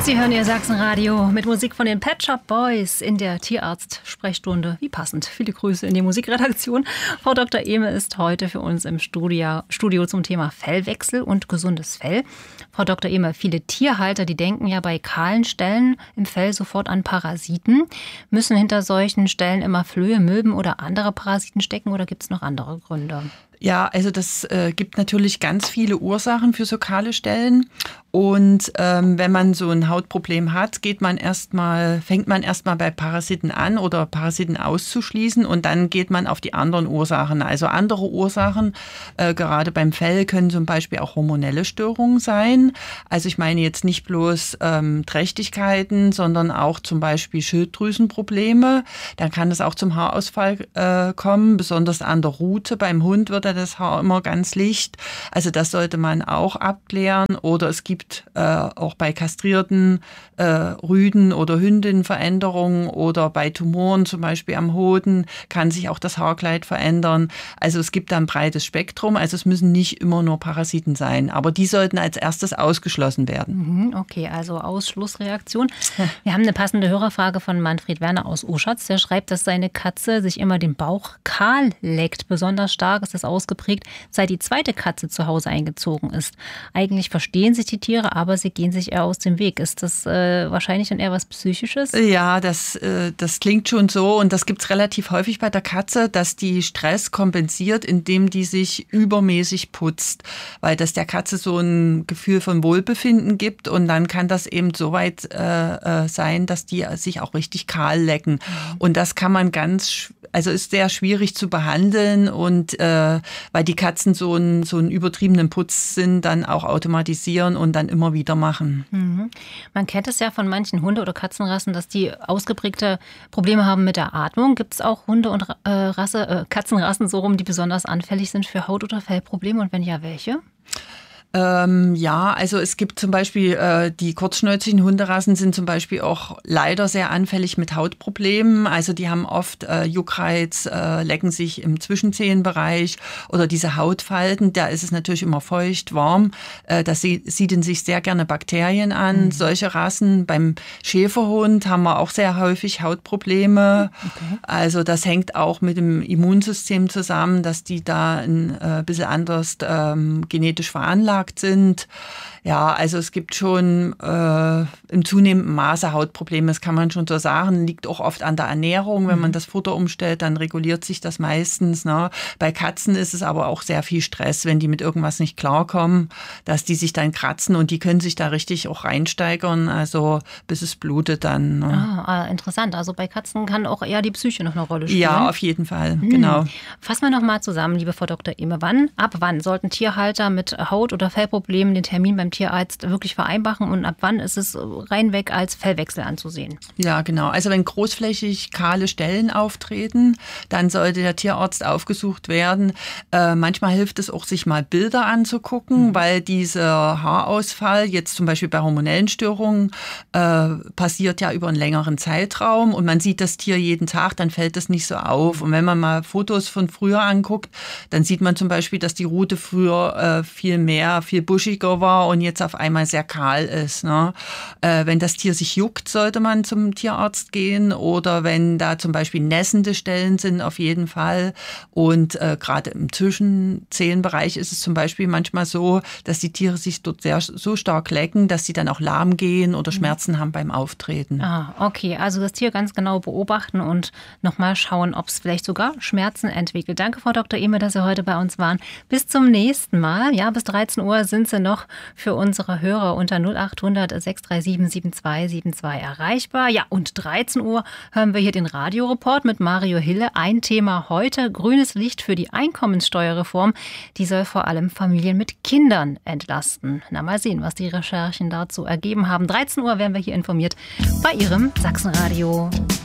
Sie hören Ihr Sachsenradio mit Musik von den Pet Shop Boys in der Tierarzt-Sprechstunde. Wie passend. Viele Grüße in die Musikredaktion. Frau Dr. Ehme ist heute für uns im Studio zum Thema Fellwechsel und gesundes Fell. Frau Dr. Ehme, viele Tierhalter, die denken ja bei kahlen Stellen im Fell sofort an Parasiten. Müssen hinter solchen Stellen immer Flöhe, Milben oder andere Parasiten stecken oder gibt es noch andere Gründe? Ja, also das gibt natürlich ganz viele Ursachen für so kahle Stellen. Und wenn man so ein Hautproblem hat, fängt man erstmal bei Parasiten an oder Parasiten auszuschließen und dann geht man auf die anderen Ursachen. Also andere Ursachen, gerade beim Fell, können zum Beispiel auch hormonelle Störungen sein. Also ich meine jetzt nicht bloß Trächtigkeiten, sondern auch zum Beispiel Schilddrüsenprobleme. Dann kann es auch zum Haarausfall kommen, besonders an der Rute. Beim Hund wird das Haar immer ganz licht. Also das sollte man auch abklären. Oder es gibt auch bei kastrierten Rüden oder Hündinnen Veränderungen oder bei Tumoren, zum Beispiel am Hoden, kann sich auch das Haarkleid verändern. Also es gibt da ein breites Spektrum. Also es müssen nicht immer nur Parasiten sein. Aber die sollten als erstes ausgeschlossen werden. Okay, also Ausschlussreaktion. Wir haben eine passende Hörerfrage von Manfred Werner aus Oschatz. Der schreibt, dass seine Katze sich immer den Bauch kahl leckt. Besonders stark ist das ausgeprägt, seit die zweite Katze zu Hause eingezogen ist. Eigentlich verstehen sich die Tiere, aber sie gehen sich eher aus dem Weg. Ist das wahrscheinlich dann eher was Psychisches? Ja, das klingt schon so und das gibt es relativ häufig bei der Katze, dass die Stress kompensiert, indem die sich übermäßig putzt, weil das der Katze so ein Gefühl von Wohlbefinden gibt und dann kann das eben so weit sein, dass die sich auch richtig kahl lecken. Und das kann man ist sehr schwierig zu behandeln und weil die Katzen so einen übertriebenen Putzsinn dann auch automatisieren und dann immer wieder machen. Man kennt es ja von manchen Hunde- oder Katzenrassen, dass die ausgeprägte Probleme haben mit der Atmung. Gibt es auch Hunde- und Katzenrassen so rum, die besonders anfällig sind für Haut- oder Fellprobleme und wenn ja, welche? Ja, also es gibt zum Beispiel die kurzschnäuzigen Hunderassen sind zum Beispiel auch leider sehr anfällig mit Hautproblemen. Also die haben oft Juckreiz, lecken sich im Zwischenzehenbereich oder diese Hautfalten. Da ist es natürlich immer feucht, warm. Das siedeln sich sehr gerne Bakterien an. Solche Rassen. Beim Schäferhund haben wir auch sehr häufig Hautprobleme. Okay. Also das hängt auch mit dem Immunsystem zusammen, dass die da ein bisschen anders genetisch veranlagt sind. Ja, also es gibt schon im zunehmenden Maße Hautprobleme, das kann man schon so sagen. Liegt auch oft an der Ernährung. Wenn man das Futter umstellt, dann reguliert sich das meistens. Ne? Bei Katzen ist es aber auch sehr viel Stress, wenn die mit irgendwas nicht klarkommen, dass die sich dann kratzen und die können sich da richtig auch reinsteigern, also bis es blutet dann. Ne? Interessant. Also bei Katzen kann auch eher die Psyche noch eine Rolle spielen. Ja, auf jeden Fall, genau. Fassen wir noch mal zusammen, liebe Frau Dr. Ehme. Ab wann sollten Tierhalter mit Haut- oder Fellproblemen den Termin beim Tierarzt wirklich vereinbaren und ab wann ist es reinweg als Fellwechsel anzusehen? Ja, genau. Also wenn großflächig kahle Stellen auftreten, dann sollte der Tierarzt aufgesucht werden. Manchmal hilft es auch, sich mal Bilder anzugucken, weil dieser Haarausfall jetzt zum Beispiel bei hormonellen Störungen passiert ja über einen längeren Zeitraum und man sieht das Tier jeden Tag, dann fällt das nicht so auf. Und wenn man mal Fotos von früher anguckt, dann sieht man zum Beispiel, dass die Rute früher viel buschiger war und jetzt auf einmal sehr kahl ist. Ne? Wenn das Tier sich juckt, sollte man zum Tierarzt gehen oder wenn da zum Beispiel nässende Stellen sind, auf jeden Fall. Und gerade im Zwischenzehenbereich ist es zum Beispiel manchmal so, dass die Tiere sich dort so stark lecken, dass sie dann auch lahm gehen oder Schmerzen haben beim Auftreten. Okay, also das Tier ganz genau beobachten und nochmal schauen, ob es vielleicht sogar Schmerzen entwickelt. Danke, Frau Dr. Ehme, dass Sie heute bei uns waren. Bis zum nächsten Mal. Ja, bis 13 Uhr sind Sie noch für unsere Hörer unter 0800 637 7272 erreichbar. Ja, und 13 Uhr hören wir hier den Radioreport mit Mario Hille. Ein Thema heute, grünes Licht für die Einkommenssteuerreform. Die soll vor allem Familien mit Kindern entlasten. Na, mal sehen, was die Recherchen dazu ergeben haben. 13 Uhr werden wir hier informiert bei Ihrem Sachsenradio.